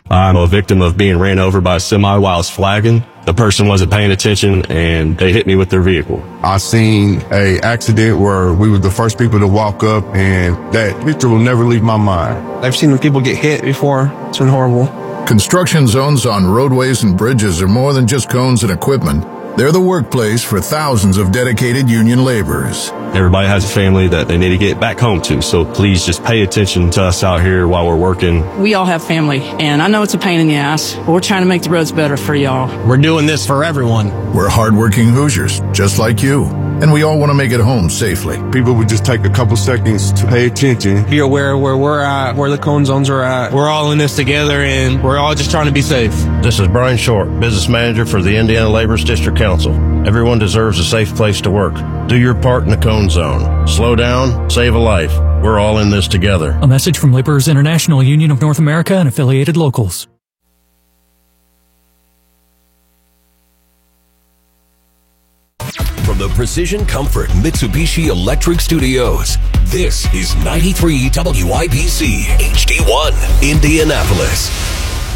I'm a victim of being ran over by a semi while I was flagging. The person wasn't paying attention and they hit me with their vehicle. I seen a accident where we were the first people to walk up, and that picture will never leave my mind. I've seen people get hit before. It's been horrible. Construction zones on roadways and bridges are more than just cones and equipment. They're the workplace for thousands of dedicated union laborers. Everybody has a family that they need to get back home to, so please just pay attention to us out here while we're working. We all have family, and I know it's a pain in the ass, but we're trying to make the roads better for y'all. We're doing this for everyone. We're hardworking Hoosiers, just like you, and we all want to make it home safely. People would just take a couple seconds to pay attention. Be aware of where we're at, where the cone zones are at. We're all in this together, and we're all just trying to be safe. This is Brian Short, Business Manager for the Indiana Laborers District Council. Everyone deserves a safe place to work. Do your part in the cone zone. Slow down, save a life. We're all in this together. A message from Laborers International Union of North America and affiliated locals. From the Precision Comfort Mitsubishi Electric Studios, this is 93 WIBC HD1 Indianapolis.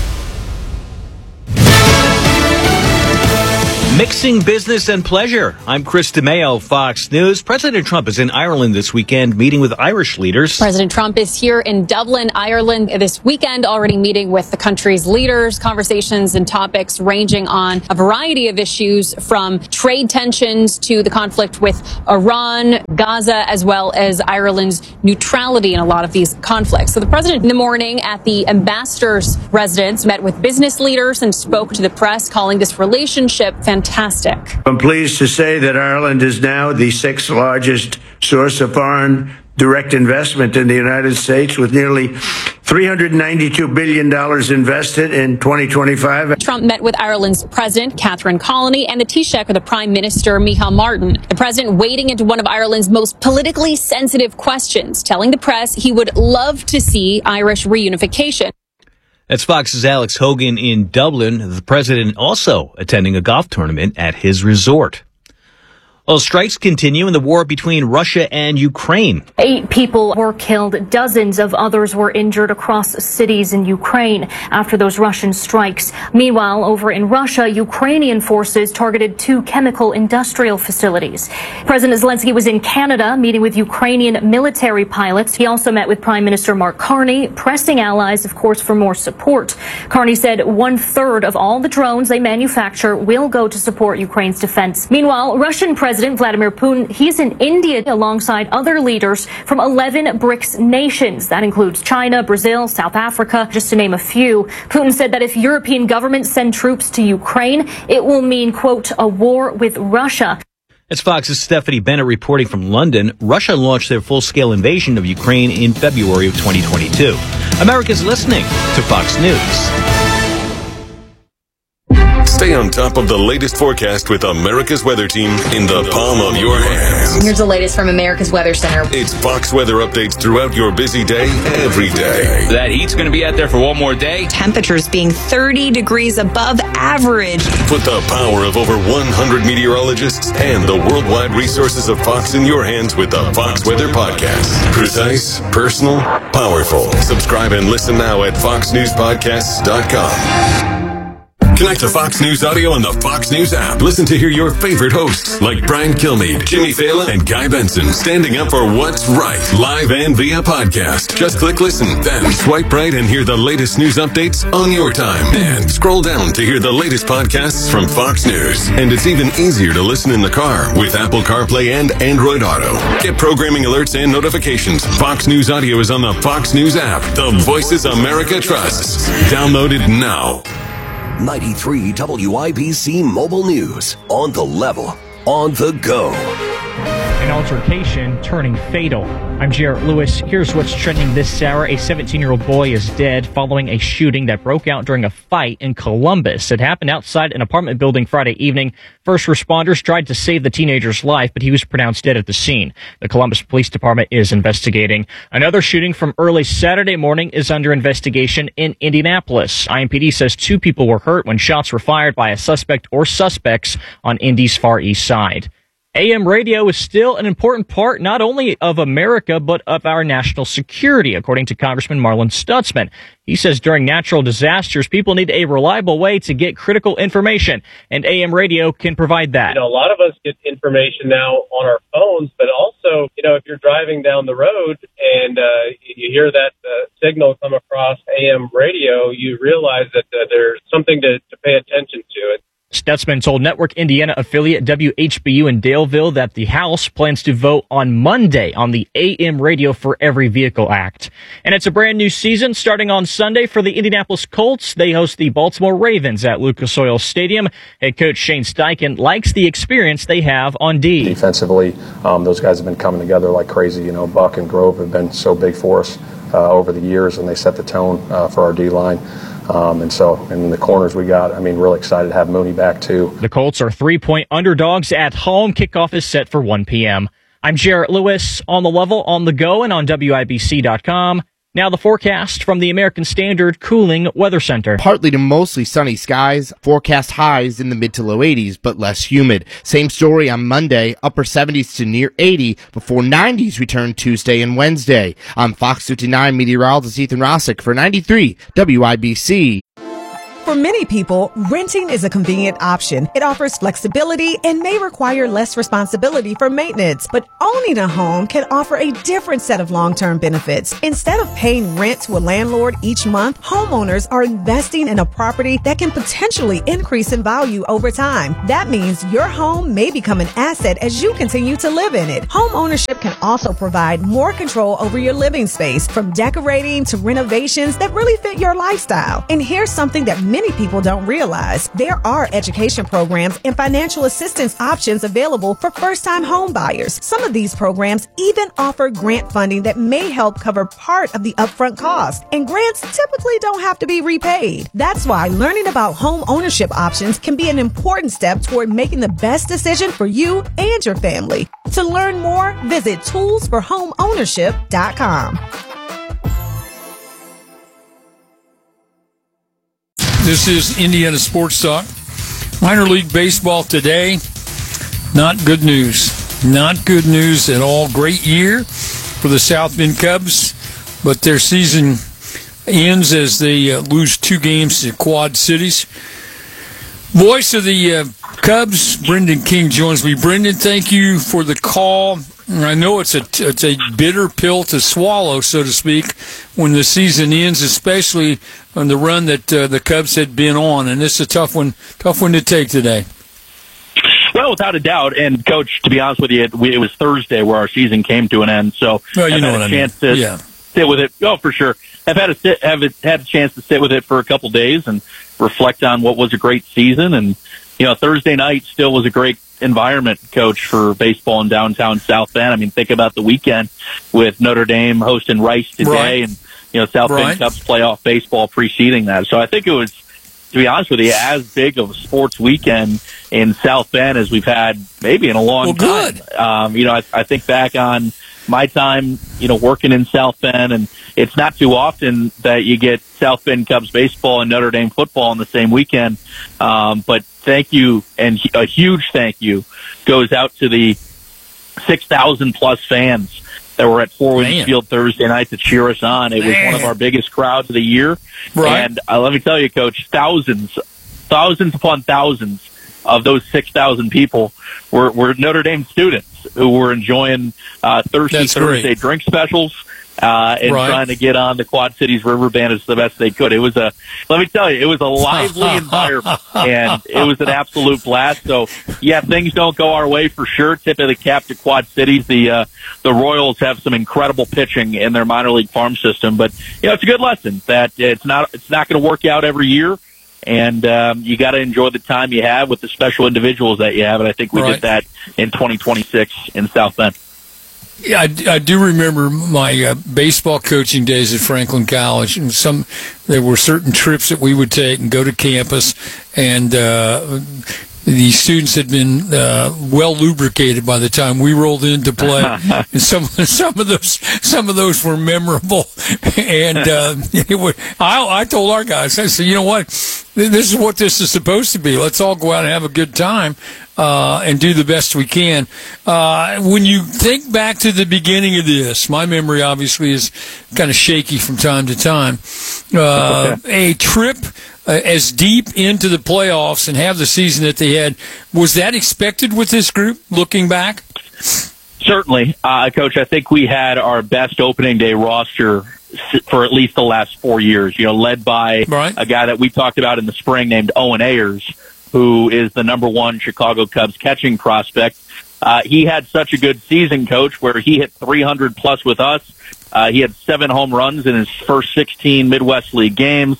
Mixing business and pleasure. I'm Chris DeMeo, Fox News. President Trump is in Ireland this weekend, meeting with Irish leaders. President Trump is here in Dublin, Ireland this weekend, already meeting with the country's leaders. Conversations and topics ranging on a variety of issues, from trade tensions to the conflict with Iran, Gaza, as well as Ireland's neutrality in a lot of these conflicts. So the president in the morning at the ambassador's residence met with business leaders and spoke to the press, calling this relationship fantastic. I'm pleased to say that Ireland is now the sixth largest source of foreign direct investment in the United States, with nearly $392 billion invested in 2025. Trump met with Ireland's President, Catherine Colony, and the Taoiseach of the Prime Minister, Micheál Martin. The president wading into one of Ireland's most politically sensitive questions, telling the press he would love to see Irish reunification. That's Fox's Alex Hogan in Dublin. The president also attending a golf tournament at his resort. Well, strikes continue in the war between Russia and Ukraine. 8 people were killed. Dozens of others were injured across cities in Ukraine after those Russian strikes. Meanwhile, over in Russia, Ukrainian forces targeted 2 chemical industrial facilities. President Zelensky was in Canada meeting with Ukrainian military pilots. He also met with Prime Minister Mark Carney, pressing allies, of course, for more support. Carney said 1/3 of all the drones they manufacture will go to support Ukraine's defense. Meanwhile, Russian President Vladimir Putin, he's in India alongside other leaders from 11 BRICS nations. That includes China, Brazil, South Africa, just to name a few. Putin said that if European governments send troops to Ukraine, it will mean, quote, a war with Russia. That's Fox's Stephanie Bennett reporting from London. Russia launched their full-scale invasion of Ukraine in February of 2022. America's listening to Fox News. Stay on top of the latest forecast with America's Weather Team in the palm of your hands. Here's the latest from America's Weather Center. It's Fox weather updates throughout your busy day, every day. That heat's going to be out there for one more day. Temperatures being 30 degrees above average. Put the power of over 100 meteorologists and the worldwide resources of Fox in your hands with the Fox Weather Podcast. Precise, personal, powerful. Subscribe and listen now at foxnewspodcasts.com. Connect to Fox News Audio on the Fox News app. Listen to hear your favorite hosts like Brian Kilmeade, Jimmy Fallon, and Guy Benson standing up for what's right, live and via podcast. Just click listen, then swipe right and hear the latest news updates on your time. And scroll down to hear the latest podcasts from Fox News. And it's even easier to listen in the car with Apple CarPlay and Android Auto. Get programming alerts and notifications. Fox News Audio is on the Fox News app. The voices America trusts. Download it now. 93 WIBC Mobile News. On the level, on the go. An altercation turning fatal. I'm Jarrett Lewis. Here's what's trending this hour. A 17-year-old boy is dead following a shooting that broke out during a fight in Columbus. It happened outside an apartment building Friday evening. First responders tried to save the teenager's life, but he was pronounced dead at the scene. The Columbus Police Department is investigating. Another shooting from early Saturday morning is under investigation in Indianapolis. IMPD says 2 people were hurt when shots were fired by a suspect or suspects on Indy's Far East Side. AM radio is still an important part not only of America, but of our national security, according to Congressman Marlin Stutzman. He says during natural disasters, people need a reliable way to get critical information, and AM radio can provide that. A lot of us get information now on our phones, but also, if you're driving down the road and you hear that signal come across AM radio, you realize that there's something to pay attention to. Stutzman told Network Indiana affiliate WHBU in Daleville that the House plans to vote on Monday on the AM Radio for Every Vehicle Act. And it's a brand new season starting on Sunday for the Indianapolis Colts. They host the Baltimore Ravens at Lucas Oil Stadium. Head coach Shane Steichen likes the experience they have on D. Defensively, those guys have been coming together like crazy. Buck and Grove have been so big for us over the years, and they set the tone for our D-line. And the corners we got, really excited to have Mooney back, too. The Colts are 3-point underdogs at home. Kickoff is set for 1 p.m. I'm Jarrett Lewis, on the level, on the go, and on WIBC.com. Now the forecast from the American Standard Cooling Weather Center. Partly to mostly sunny skies, forecast highs in the mid to low 80s, but less humid. Same story on Monday, upper 70s to near 80, before 90s return Tuesday and Wednesday. I'm Fox 59 meteorologist Ethan Rossick for 93 WIBC. For many people, renting is a convenient option. It offers flexibility and may require less responsibility for maintenance. But owning a home can offer a different set of long-term benefits. Instead of paying rent to a landlord each month, homeowners are investing in a property that can potentially increase in value over time. That means your home may become an asset as you continue to live in it. Home ownership can also provide more control over your living space, from decorating to renovations that really fit your lifestyle. And here's something that many people don't realize. There are education programs and financial assistance options available for first-time home buyers. Some of these programs even offer grant funding that may help cover part of the upfront cost. And grants typically don't have to be repaid. That's why learning about home ownership options can be an important step toward making the best decision for you and your family. To learn more, visit toolsforhomeownership.com. This is Indiana Sports Talk. Minor League Baseball today. Not good news. Not good news at all. Great year for the South Bend Cubs, but their season ends as they lose 2 games to Quad Cities. Voice of the Cubs, Brendan King, joins me. Brendan, thank you for the call. I know it's a bitter pill to swallow, so to speak, when the season ends, especially on the run that the Cubs had been on, and it's a tough one to take today. Well, without a doubt, and Coach, to be honest with you, it was Thursday where our season came to an end, so I've had a chance to sit with it. Oh, for sure. I've had a chance to sit with it for a couple days and reflect on what was a great season, and Thursday night still was a great environment, Coach, for baseball in downtown South Bend. Think about the weekend with Notre Dame hosting Rice today, and South Bend Cubs playoff baseball preceding that. So I think it was, to be honest with you, as big of a sports weekend in South Bend as we've had maybe in a long time. Good. I think back on my time, working in South Bend, and it's not too often that you get South Bend Cubs baseball and Notre Dame football on the same weekend. But thank you, and a huge thank you goes out to the 6,000 plus fans that were at Four Winds Field Thursday night to cheer us on. It was one of our biggest crowds of the year. Right. And let me tell you, Coach, thousands upon thousands of those 6,000 people were Notre Dame students who were enjoying Thursday drink specials and trying to get on the Quad Cities River Bandits the best they could. It was let me tell you, it was a lively environment, and it was an absolute blast. So, yeah, things don't go our way for sure. Tip of the cap to Quad Cities. The Royals have some incredible pitching in their minor league farm system, but it's a good lesson that it's not going to work out every year. And you got to enjoy the time you have with the special individuals that you have, and I think we did that in 2026 in South Bend. Yeah, I do remember my baseball coaching days at Franklin College, and there were certain trips that we would take and go to campus, and the students had been well lubricated by the time we rolled into play, and some of those were memorable. And I told our guys, I said, you know what, this is what this is supposed to be. Let's all go out and have a good time and do the best we can. When you think back to the beginning of this, my memory obviously is kind of shaky from time to time. A trip as deep into the playoffs and have the season that they had, was that expected with this group, looking back? Certainly. Coach, I think we had our best opening day roster for at least the last 4 years, led by a guy that we talked about in the spring named Owen Ayers, who is the number one Chicago Cubs catching prospect. He had such a good season, Coach, where he hit 300 plus with us. He had 7 home runs in his first 16 Midwest League games.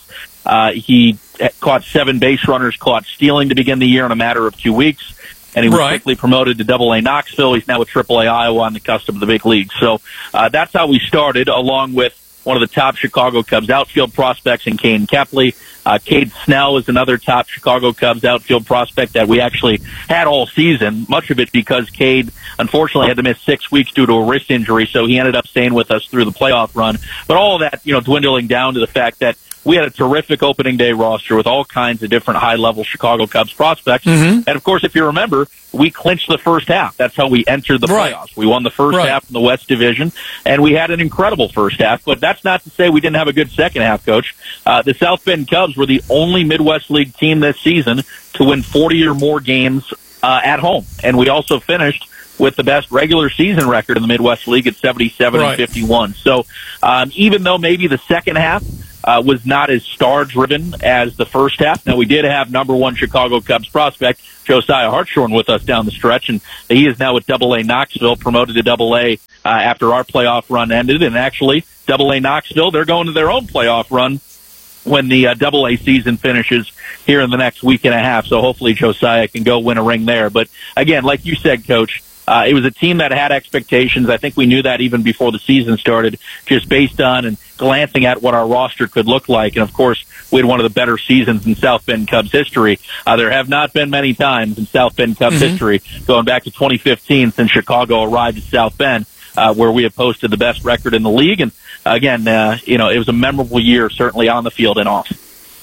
He caught 7 base runners, caught stealing to begin the year in a matter of 2 weeks, and he was quickly promoted to Double-A Knoxville. He's now with Triple-A Iowa on the cusp of the big league. So that's how we started, along with one of the top Chicago Cubs outfield prospects in Kane Kepley. Cade Snell is another top Chicago Cubs outfield prospect that we actually had all season, much of it because Cade unfortunately had to miss 6 weeks due to a wrist injury, so he ended up staying with us through the playoff run. But all of that, dwindling down to the fact that we had a terrific opening day roster with all kinds of different high-level Chicago Cubs prospects. And, of course, if you remember, we clinched the first half. That's how we entered the playoffs. We won the first half in the West Division, and we had an incredible first half. But that's not to say we didn't have a good second half, Coach. The South Bend Cubs were the only Midwest League team this season to win 40 or more games at home. And we also finished with the best regular season record in the Midwest League at 77-51. So even though maybe the second half was not as star-driven as the first half. Now, we did have number one Chicago Cubs prospect Josiah Hartshorn with us down the stretch, and he is now with Double-A Knoxville, promoted to Double-A after our playoff run ended. And actually, Double-A Knoxville, they're going to their own playoff run when the Double-A season finishes here in the next week and a half. So hopefully Josiah can go win a ring there. But again, like you said, Coach, it was a team that had expectations. I think we knew that even before the season started, just based on and glancing at what our roster could look like. And, of course, we had one of the better seasons in South Bend Cubs history. There have not been many times in South Bend Cubs history, going back to 2015 since Chicago arrived at South Bend, where we have posted the best record in the league. And, again, it was a memorable year, certainly on the field and off.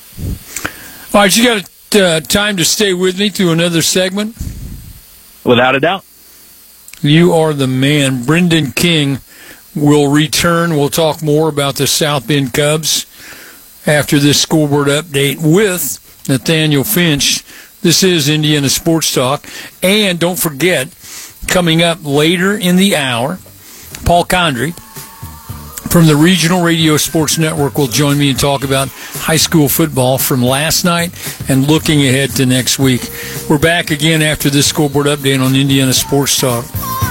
All right, you got time to stay with me through another segment? Without a doubt. You are the man. Brendan King will return. We'll talk more about the South Bend Cubs after this scoreboard update with Nathaniel Finch. This is Indiana Sports Talk. And don't forget, coming up later in the hour, Paul Condry from the Regional Radio Sports Network will join me and talk about high school football from last night and looking ahead to next week. We're back again after this scoreboard update on Indiana Sports Talk.